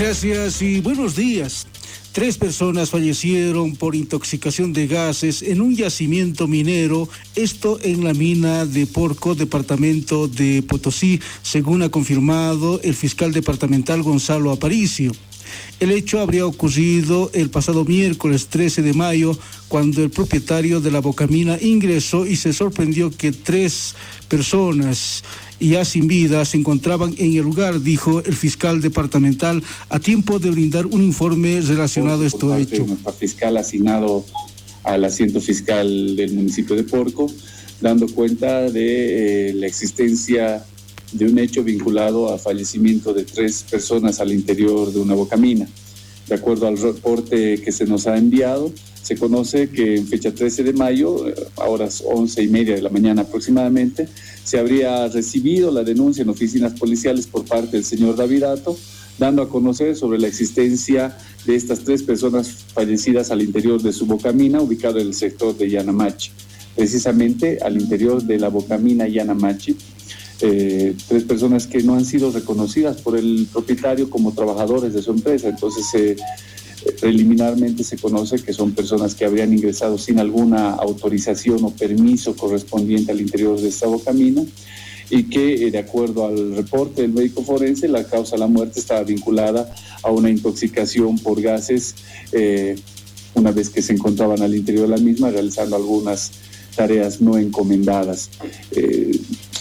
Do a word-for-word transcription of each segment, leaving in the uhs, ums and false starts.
Gracias y buenos días. Tres personas fallecieron por intoxicación de gases en un yacimiento minero, esto en la mina de Porco, departamento de Potosí, según ha confirmado el fiscal departamental Gonzalo Aparicio. El hecho habría ocurrido el pasado miércoles trece de mayo, cuando el propietario de la bocamina ingresó y se sorprendió que tres personas ya sin vida se encontraban en el lugar, dijo el fiscal departamental, a tiempo de brindar un informe relacionado a este hecho. Nuestro fiscal asignado al asiento fiscal del municipio de Porco, dando cuenta de eh, la existencia de un hecho vinculado a fallecimiento de tres personas al interior de una bocamina. De acuerdo al reporte que se nos ha enviado, se conoce que en fecha trece de mayo, a horas once y media de la mañana aproximadamente, se habría recibido la denuncia en oficinas policiales por parte del señor Davidato, dando a conocer sobre la existencia de estas tres personas fallecidas al interior de su bocamina, ubicado en el sector de Yanamachi. Precisamente al interior de la bocamina Yanamachi, eh, tres personas que no han sido reconocidas por el propietario como trabajadores de su empresa. Entonces, eh, preliminarmente se conoce que son personas que habrían ingresado sin alguna autorización o permiso correspondiente al interior de esta bocamina y que, de acuerdo al reporte del médico forense, la causa de la muerte estaba vinculada a una intoxicación por gases eh, una vez que se encontraban al interior de la misma realizando algunas tareas no encomendadas. Eh,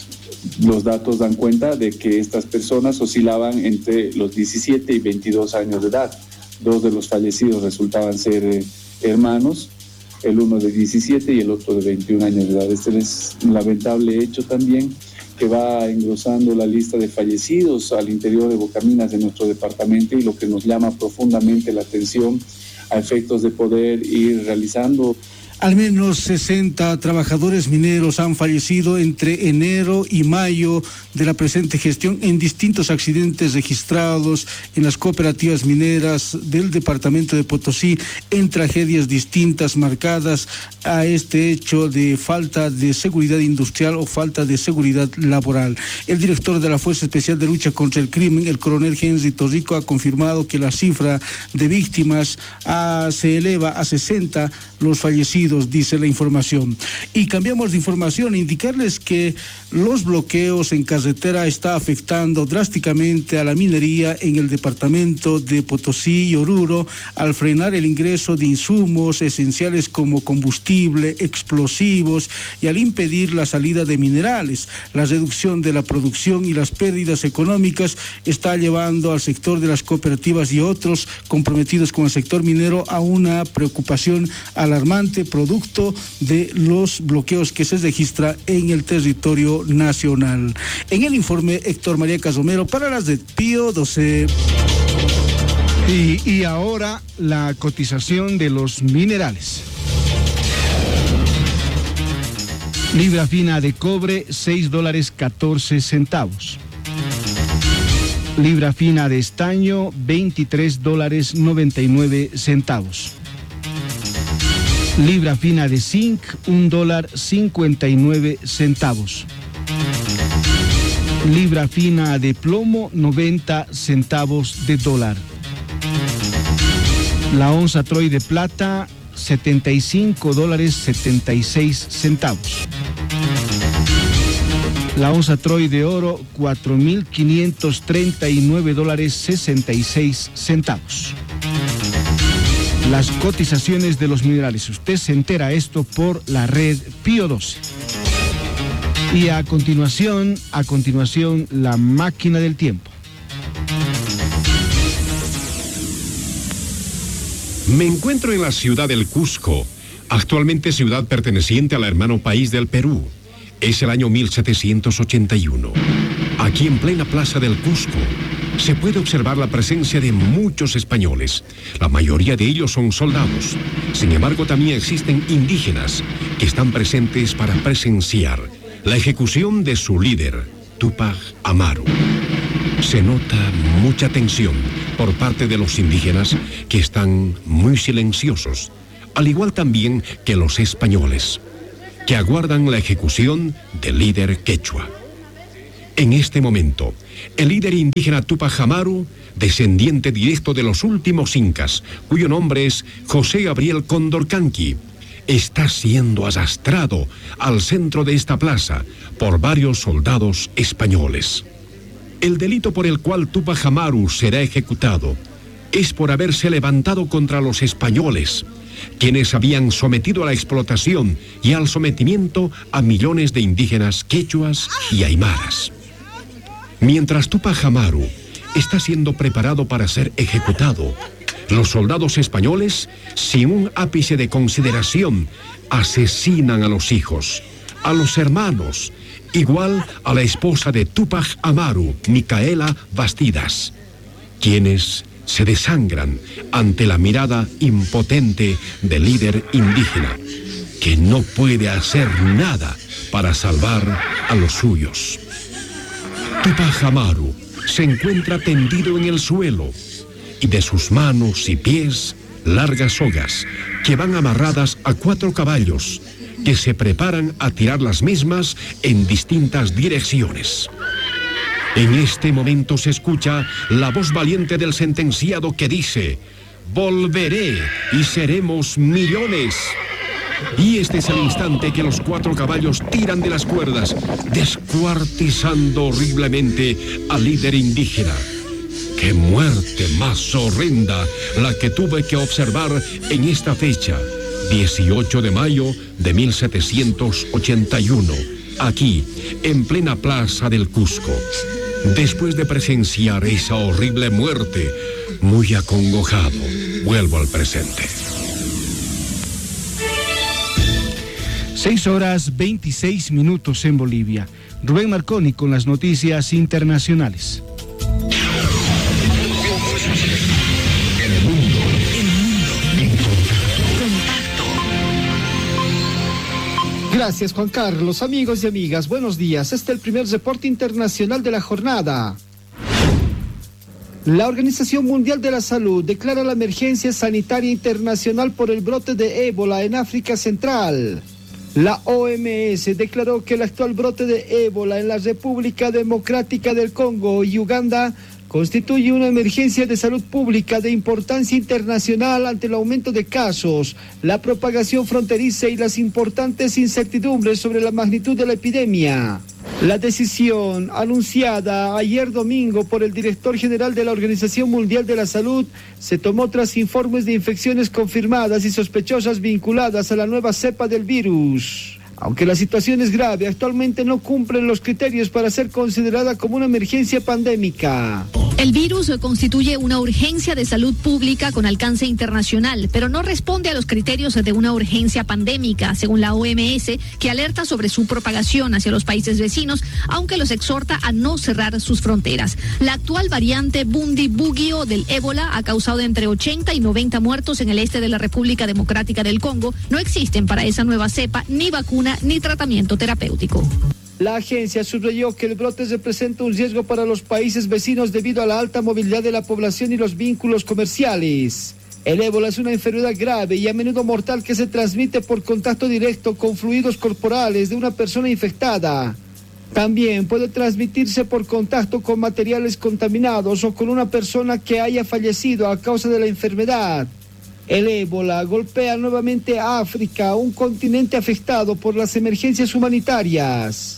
los datos dan cuenta de que estas personas oscilaban entre los diecisiete y veintidós años de edad. Dos de los fallecidos resultaban ser eh, hermanos, el uno de diecisiete y el otro de veintiún años de edad. Este es un lamentable hecho también que va engrosando la lista de fallecidos al interior de bocaminas de nuestro departamento, y lo que nos llama profundamente la atención a efectos de poder ir realizando. Al menos sesenta trabajadores mineros han fallecido entre enero y mayo de la presente gestión en distintos accidentes registrados en las cooperativas mineras del departamento de Potosí, en tragedias distintas marcadas a este hecho de falta de seguridad industrial o falta de seguridad laboral. El director de la Fuerza Especial de Lucha contra el Crimen, el coronel Henry Torrico, ha confirmado que la cifra de víctimas ah, se eleva a sesenta los fallecidos, dice la información. Y cambiamos de información, indicarles que los bloqueos en carretera está afectando drásticamente a la minería en el departamento de Potosí y Oruro, al frenar el ingreso de insumos esenciales como combustible, explosivos, y al impedir la salida de minerales. La reducción de la producción y las pérdidas económicas está llevando al sector de las cooperativas y otros comprometidos con el sector minero a una preocupación alarmante, producto de los bloqueos que se registra en el territorio nacional. En el informe, Héctor María Casomero para las de Pío doce. Y, y ahora la cotización de los minerales. Libra fina de cobre, seis dólares catorce centavos. Libra fina de estaño, veintitrés dólares noventa y nueve centavos. Libra fina de zinc, un dólar cincuenta y nueve centavos. Libra fina de plomo, noventa centavos de dólar. La onza Troy de plata, setenta y cinco dólares setenta y seis centavos. La onza Troy de oro, cuatro mil quinientos treinta y nueve dólares sesenta y seis centavos. Las cotizaciones de los minerales. Usted se entera esto por la red Pío doce. Y a continuación, a continuación, la máquina del tiempo. Me encuentro en la ciudad del Cusco, actualmente ciudad perteneciente al hermano país del Perú. Es el año mil setecientos ochenta y uno. Aquí en plena plaza del Cusco se puede observar la presencia de muchos españoles. La mayoría de ellos son soldados. Sin embargo, también existen indígenas que están presentes para presenciar la ejecución de su líder, Túpac Amaru. Se nota mucha tensión por parte de los indígenas, que están muy silenciosos, al igual también que los españoles, que aguardan la ejecución del líder quechua. En este momento, el líder indígena Tupac Amaru, descendiente directo de los últimos incas, cuyo nombre es José Gabriel Condorcanqui, está siendo arrastrado al centro de esta plaza por varios soldados españoles. El delito por el cual Tupac Amaru será ejecutado es por haberse levantado contra los españoles, quienes habían sometido a la explotación y al sometimiento a millones de indígenas quechuas y aymaras. Mientras Tupac Amaru está siendo preparado para ser ejecutado, los soldados españoles, sin un ápice de consideración, asesinan a los hijos, a los hermanos, igual a la esposa de Tupac Amaru, Micaela Bastidas, quienes se desangran ante la mirada impotente del líder indígena, que no puede hacer nada para salvar a los suyos. Tupac Amaru se encuentra tendido en el suelo y de sus manos y pies largas sogas que van amarradas a cuatro caballos que se preparan a tirar las mismas en distintas direcciones. En este momento se escucha la voz valiente del sentenciado que dice: volveré y seremos millones. Y este es el instante que los cuatro caballos tiran de las cuerdas, descuartizando horriblemente al líder indígena. ¡Qué muerte más horrenda la que tuve que observar en esta fecha, dieciocho de mayo de mil setecientos ochenta y uno, aquí, en plena plaza del Cusco! Después de presenciar esa horrible muerte, muy acongojado, vuelvo al presente. Seis horas veintiséis minutos en Bolivia. Rubén Marconi con las noticias internacionales. El mundo, el mundo, en contacto. Gracias, Juan Carlos. Amigos y amigas, buenos días. Este es el primer reporte internacional de la jornada. La Organización Mundial de la Salud declara la emergencia sanitaria internacional por el brote de ébola en África Central. La O M S declaró que el actual brote de ébola en la República Democrática del Congo y Uganda constituye una emergencia de salud pública de importancia internacional ante el aumento de casos, la propagación fronteriza y las importantes incertidumbres sobre la magnitud de la epidemia. La decisión, anunciada ayer domingo por el director general de la Organización Mundial de la Salud, se tomó tras informes de infecciones confirmadas y sospechosas vinculadas a la nueva cepa del virus. Aunque la situación es grave, actualmente no cumplen los criterios para ser considerada como una emergencia pandémica. El virus constituye una urgencia de salud pública con alcance internacional, pero no responde a los criterios de una urgencia pandémica, según la O M S, que alerta sobre su propagación hacia los países vecinos, aunque los exhorta a no cerrar sus fronteras. La actual variante Bundibugyo del ébola ha causado entre ochenta y noventa muertos en el este de la República Democrática del Congo. No existen para esa nueva cepa ni vacuna ni tratamiento terapéutico. La agencia subrayó que el brote representa un riesgo para los países vecinos debido a la alta movilidad de la población y los vínculos comerciales. El ébola es una enfermedad grave y a menudo mortal que se transmite por contacto directo con fluidos corporales de una persona infectada. También puede transmitirse por contacto con materiales contaminados o con una persona que haya fallecido a causa de la enfermedad. El ébola golpea nuevamente a África, un continente afectado por las emergencias humanitarias.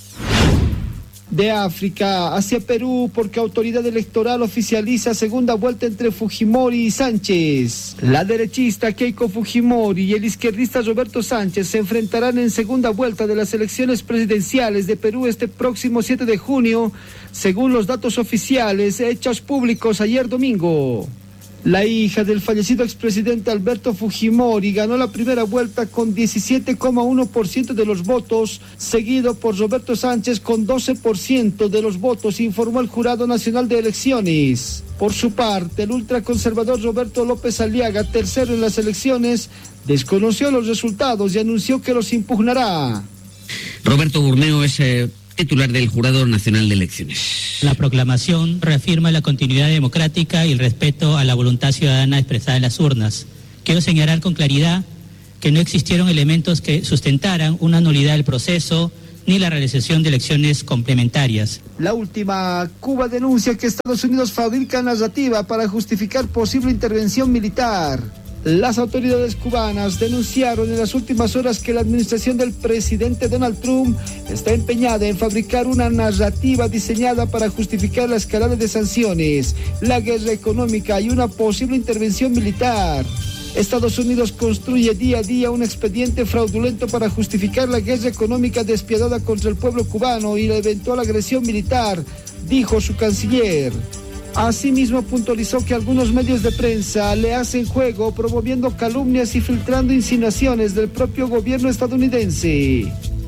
De África hacia Perú, porque autoridad electoral oficializa segunda vuelta entre Fujimori y Sánchez. La derechista Keiko Fujimori y el izquierdista Roberto Sánchez se enfrentarán en segunda vuelta de las elecciones presidenciales de Perú este próximo siete de junio, según los datos oficiales hechos públicos ayer domingo. La hija del fallecido expresidente Alberto Fujimori ganó la primera vuelta con diecisiete coma uno por ciento de los votos, seguido por Roberto Sánchez con doce por ciento de los votos, informó el Jurado Nacional de Elecciones. Por su parte, el ultraconservador Roberto López Aliaga, tercero en las elecciones, desconoció los resultados y anunció que los impugnará. Roberto Burneo es eh, titular del Jurado Nacional de Elecciones. La proclamación reafirma la continuidad democrática y el respeto a la voluntad ciudadana expresada en las urnas. Quiero señalar con claridad que no existieron elementos que sustentaran una nulidad del proceso, ni la realización de elecciones complementarias. La última, Cuba denuncia que Estados Unidos fabrica narrativa para justificar posible intervención militar. Las autoridades cubanas denunciaron en las últimas horas que la administración del presidente Donald Trump está empeñada en fabricar una narrativa diseñada para justificar la escalada de sanciones, la guerra económica y una posible intervención militar. Estados Unidos construye día a día un expediente fraudulento para justificar la guerra económica despiadada contra el pueblo cubano y la eventual agresión militar, dijo su canciller. Asimismo, puntualizó que algunos medios de prensa le hacen juego promoviendo calumnias y filtrando insinuaciones del propio gobierno estadounidense.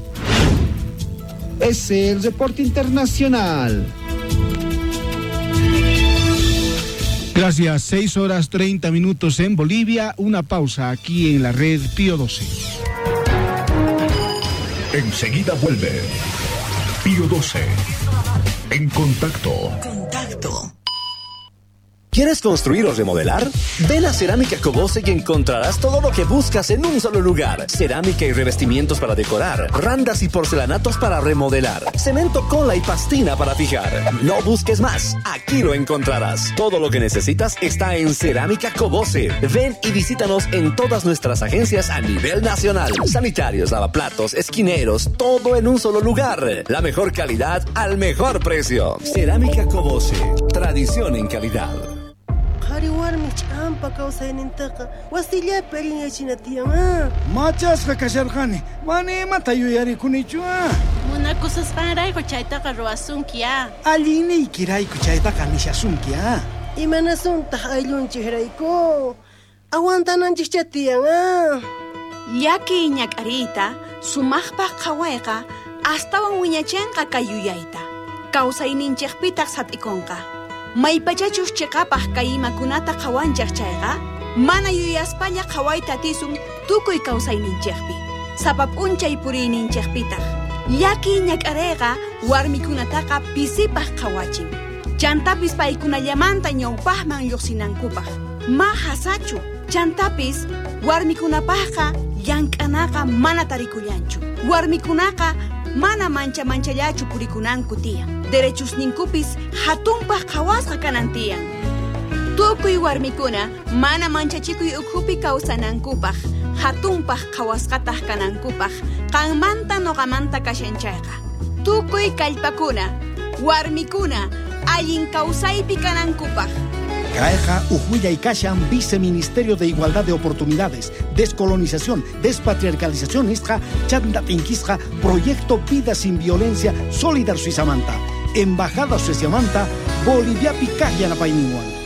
Ese es el reporte internacional. Gracias. seis horas treinta minutos en Bolivia. Una pausa aquí en la red Pío doce. Enseguida vuelve Pío doce. En contacto. Contacto. ¿Quieres construir o remodelar? Ven a Cerámica Cobose y encontrarás todo lo que buscas en un solo lugar. Cerámica y revestimientos para decorar, randas y porcelanatos para remodelar, cemento, cola y pastina para fijar. No busques más, aquí lo encontrarás. Todo lo que necesitas está en Cerámica Cobose. Ven y visítanos en todas nuestras agencias a nivel nacional. Sanitarios, lavaplatos, esquineros, todo en un solo lugar. La mejor calidad al mejor precio. Cerámica Cobose, tradición en calidad. Hariwarmi champa kawsaynintaqa wasillapi allinyachinatiyan. Machasqa kasharqani, manimanta yuyarikunichu. Munakusasqanrayku chaytaqa ruwasunkiya. Allineykirayku chaytaqa nishasunkiya. Imanasuntaq ayllunchikrayku aguantananchikcha tiyan. Yaki ñak'ariyta sumaqpaq qhawayqa astawan wiñachanqa kay yuyayta. Kawsayninchikpitaq sat'ikunqa. Maypachachus chiqapaq kay imakunata qawanchaq chayqa mana yuyaspalla qhawayta tisun tukuy kawsayninchikpi sapap p'unchay puriyninchikpitaq yaki ñak'arayqa warmikunataqa pisipaq qhawachin chantapis paykunallamanta ñawpaqman lluqsinankupaq ma hasachu chantapis warmikunapaqqa llank'anaqa mana tarikullanchu warmikunaqa mana mancha manchallachu purikunanku tiyan derechos ninkupis hatunpaq qhawasqa kanan tiyan tukuy warmikuna mana manchachikuy ukhupi kawsanankupaq hatunpaq qhawasqataq kanankupaq qanmanta noqamanta kashanchayqa tukuy kallpakuna warmikuna allin kawsaypi kanankupaq. Caeja Ujuya y Kashan, Viceministerio de Igualdad de Oportunidades, Descolonización, Despatriarcalización, Istra, Chandatinquistra, Proyecto Vida Sin Violencia, Solidar Suizamanta, Embajada Suizamanta, Bolivia Picaya Napainiwan.